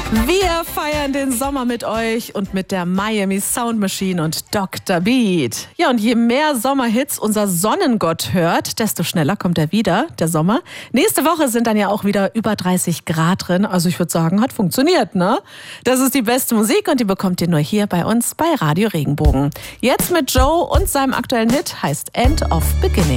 Wir feiern den Sommer mit euch und mit der Miami Sound Machine und Dr. Beat. Ja, und je mehr Sommerhits unser Sonnengott hört, desto schneller kommt er wieder, der Sommer. Nächste Woche sind dann ja auch wieder über 30 Grad drin. Also ich würde sagen, hat funktioniert, ne? Das ist die beste Musik und die bekommt ihr nur hier bei uns bei Radio Regenbogen. Jetzt mit Joe und seinem aktuellen Hit, heißt End of Beginning.